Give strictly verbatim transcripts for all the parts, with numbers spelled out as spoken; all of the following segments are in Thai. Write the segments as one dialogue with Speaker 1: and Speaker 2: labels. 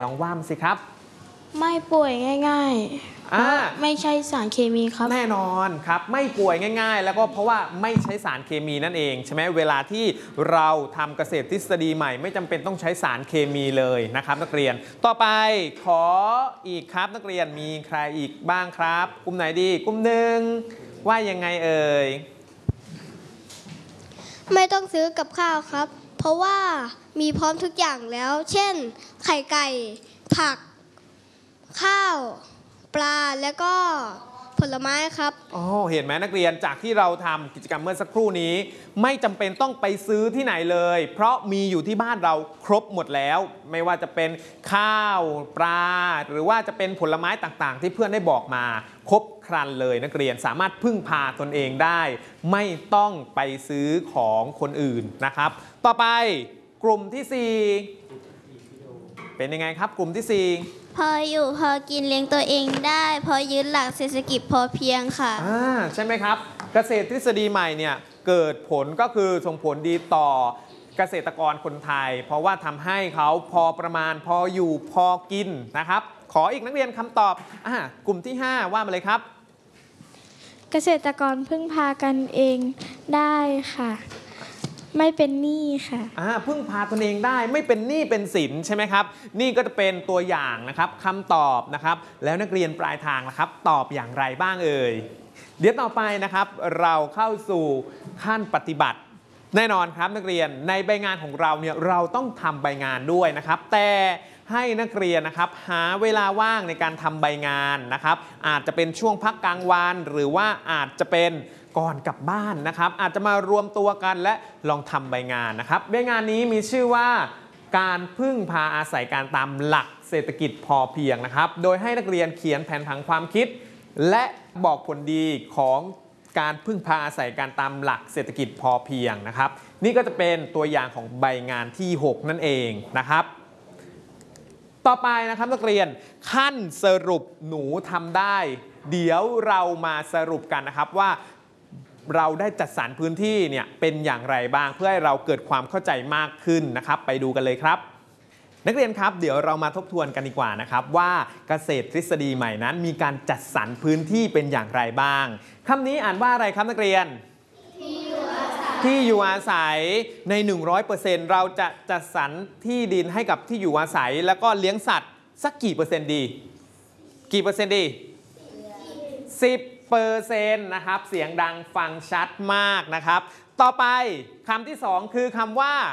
Speaker 1: ลองว่ามาสิครับ
Speaker 2: ไม่ป่วยง่ายๆเพราะไม่ใช่สารเคมีครับ
Speaker 1: แน่นอนครับไม่ป่วยง่ายๆแล้วก็เพราะว่าไม่ใช้สารเคมีนั่นเองใช่ไหมเวลาที่เราทำเกษตรทฤษฎีใหม่ไม่จำเป็นต้องใช้สารเคมีเลยนะครับนักเรียนต่อไปขออีกครับนักเรียนมีใครอีกบ้างครับกลุ่มไหนดีกลุ่มหนึ่งว่ายังไงเอ่ย
Speaker 3: ไม่ต้องซื้อกับข้าวครับเพราะว่ามีพร้อมทุกอย่างแล้วเช่นไข่ไก่ผักข้าวปลาแล้วก็ผลไม้ครับ
Speaker 1: อ๋อเห็นไหมนักเรียนจากที่เราทำกิจกรรมเมื่อสักครู่นี้ไม่จำเป็นต้องไปซื้อที่ไหนเลยเพราะมีอยู่ที่บ้านเราครบหมดแล้วไม่ว่าจะเป็นข้าวปลาหรือว่าจะเป็นผลไม้ต่างๆที่เพื่อนได้บอกมาครบครันเลยนักเรียนสามารถพึ่งพาตนเองได้ไม่ต้องไปซื้อของคนอื่นนะครับต่อไปกลุ่มที่สี่เป็นยังไงครับกลุ่มที่สี่
Speaker 3: พออยู่พอกินเลี้ยงตัวเองได้พอยึดหลักเศรษฐกิจพอเพียงค่ะ
Speaker 1: อ่าใช่ไหมครับเกษตรทฤษฎีใหม่เนี่ยเกิดผลก็คือส่งผลดีต่อเกษตรกรคนไทยเพราะว่าทำให้เขาพอประมาณพออยู่พอกินนะครับขออีกนักเรียนคำตอบอ่ากลุ่มที่ห้าว่ามาเลยครับ
Speaker 2: เกษตรกรพึ่งพากันเองได้ค่ะไม่เป็นหนี้ค่ะ
Speaker 1: อ่าพึ่งพาตนเองได้ไม่เป็นหนี้เป็นสินใช่ไหมครับนี่ก็จะเป็นตัวอย่างนะครับคำตอบนะครับแล้วนักเรียนปลายทางนะครับตอบอย่างไรบ้างเอ่ยเดี๋ยวต่อไปนะครับเราเข้าสู่ขั้นปฏิบัติแน่นอนครับนักเรียนในใบงานของเราเนี่ยเราต้องทำใบงานด้วยนะครับแต่ให้นักเรียนนะครับหาเวลาว่างในการทำใบงานนะครับอาจจะเป็นช่วงพักกลางวันหรือว่าอาจจะเป็นก่อนกลับบ้านนะครับอาจจะมารวมตัวกันและลองทำใบงานนะครับใบงานนี้มีชื่อว่าการพึ่งพาอาศัยการตามหลักเศรษฐกิจพอเพียงนะครับโดยให้นักเรียนเขียนแผนผังความคิดและบอกผลดีของการพึ่งพาอาศัยการตามหลักเศรษฐกิจพอเพียงนะครับนี่ก็จะเป็นตัวอย่างของใบงานที่หกนั่นเองนะครับต่อไปนะครับนักเรียนขั้นสรุปหนูทำได้เดี๋ยวเรามาสรุปกันนะครับว่าเราได้จัดสรรพื้นที่เนี่ยเป็นอย่างไรบ้างเพื่อให้เราเกิดความเข้าใจมากขึ้นนะครับไปดูกันเลยครับนักเรียนครับเดี๋ยวเรามาทบทวนกันดีกว่านะครับว่าเกษตรทฤษฎีใหม่นั้นมีการจัดสรรพื้นที่เป็นอย่างไรบ้างคำนี้อ่านว่าอะไรครับนักเรียนที่อยู่อาศัยที่อยู่อาศัยใน หนึ่งร้อยเปอร์เซ็นต์ เราจะจัดสรรที่ดินให้กับที่อยู่อาศัยแล้วก็เลี้ยงสัตว์สักกี่เปอร์เซ็นต์ดีกี่เปอร์เซ็นต์ดีสิบเปอร์เซ็นต์นะครับเสียงดังฟังชัดมากนะครับต่อไปคำที่สองคือคำว่า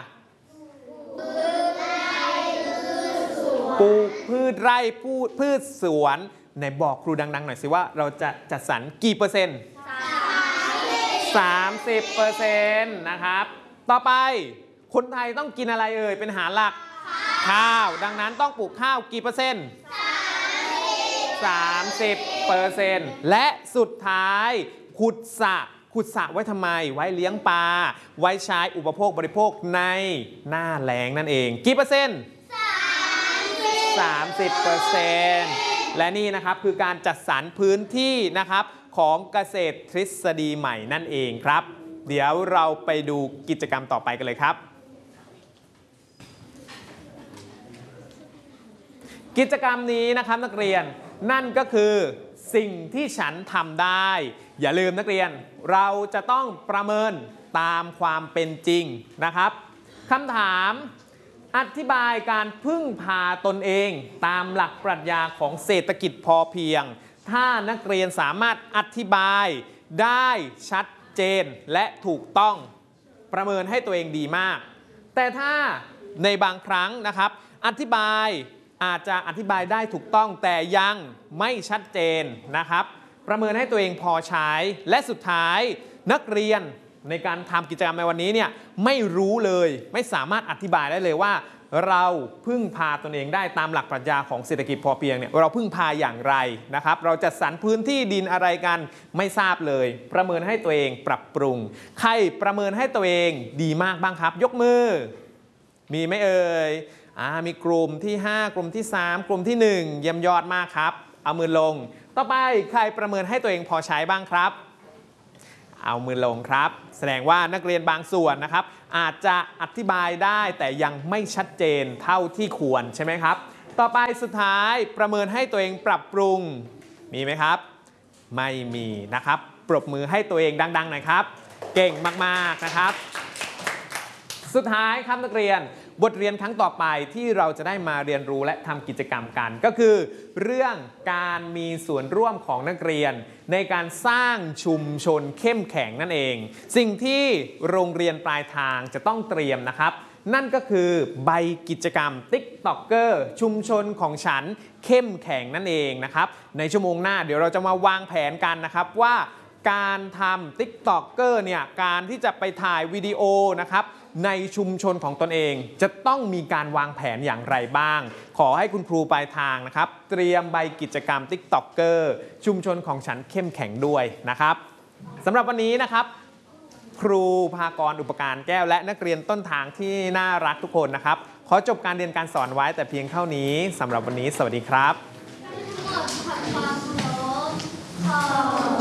Speaker 1: ปลูกพืชไร่พืชสวนไหนบอกครูดังๆหน่อยสิว่าเราจะจัดสรรกี่เปอร์เซ็นต์สามสิบเปอร์เซ็นต์นะครับต่อไปคนไทยต้องกินอะไรเอ่ยเป็นอาหารหลักข้าวดังนั้นต้องปลูกข้าวกี่เปอร์เซ็นต์สามสิบเปอร์เซ็นต์และสุดท้ายขุดสระขุดสระไว้ทำไมไว้เลี้ยงปลาไว้ใช้อุปโภคบริโภคในหน้าแล้งนั่นเองกี่เปอร์เซ็นต์สามสิบเปอร์เซ็นต์และนี่นะครับคือการจัดสรรพื้นที่นะครับของเกษตรทฤษฎีใหม่นั่นเองครับเดี๋ยวเราไปดูกิจกรรมต่อไปกันเลยครับกิจกรรมนี้นะครับนักเรียนนั่นก็คือสิ่งที่ฉันทำได้อย่าลืมนักเรียนเราจะต้องประเมินตามความเป็นจริงนะครับคำถามอธิบายการพึ่งพาตนเองตามหลักปรัชญาของเศรษฐกิจพอเพียงถ้านักเรียนสามารถอธิบายได้ชัดเจนและถูกต้องประเมินให้ตัวเองดีมากแต่ถ้าในบางครั้งนะครับอธิบายอาจจะอธิบายได้ถูกต้องแต่ยังไม่ชัดเจนนะครับประเมินให้ตัวเองพอใช้และสุดท้ายนักเรียนในการทำกิจกรรมในวันนี้เนี่ยไม่รู้เลยไม่สามารถอธิบายได้เลยว่าเราพึ่งพาตนเองได้ตามหลักปรัชญาของเศรษฐกิจพอเพียงเนี่ยเราพึ่งพาอย่างไรนะครับเราจัดสรรพื้นที่ดินอะไรกันไม่ทราบเลยประเมินให้ตัวเองปรับปรุงใครประเมินให้ตัวเองดีมากบ้างครับยกมือมีไหมเอ่ยมีกลุ่มที่ห้ากลุ่มที่สามกลุ่มที่หนึ่งเยี่ยมยอดมากครับเอามือลงต่อไปใครประเมินให้ตัวเองพอใช้บ้างครับเอามือลงครับแสดงว่านักเรียนบางส่วนนะครับอาจจะอธิบายได้แต่ยังไม่ชัดเจนเท่าที่ควรใช่ไหมครับต่อไปสุดท้ายประเมินให้ตัวเองปรับปรุงมีไหมครับไม่มีนะครับปรบมือให้ตัวเองดังๆหน่อยครับเก่งมากๆนะครับสุดท้ายครับนักเรียนบทเรียนครั้งต่อไปที่เราจะได้มาเรียนรู้และทำกิจกรรมกันก็คือเรื่องการมีส่วนร่วมของนักเรียนในการสร้างชุมชนเข้มแข็งนั่นเองสิ่งที่โรงเรียนปลายทางจะต้องเตรียมนะครับนั่นก็คือใบกิจกรรม TikToker ชุมชนของฉันเข้มแข็งนั่นเองนะครับในชั่วโมงหน้าเดี๋ยวเราจะมาวางแผนกันนะครับว่าการทำ TikToker เนี่ยการที่จะไปถ่ายวิดีโอนะครับในชุมชนของตนเองจะต้องมีการวางแผนอย่างไรบ้างขอให้คุณครูปลายทางนะครับเตรียมใบกิจกรรม TikToker ชุมชนของฉันเข้มแข็งด้วยนะครับสำหรับวันนี้นะครับครูภากรอุปการแก้วและนักเรียนต้นทางที่น่ารักทุกคนนะครับขอจบการเรียนการสอนไว้แต่เพียงเท่านี้สำหรับวันนี้สวัสดีครับ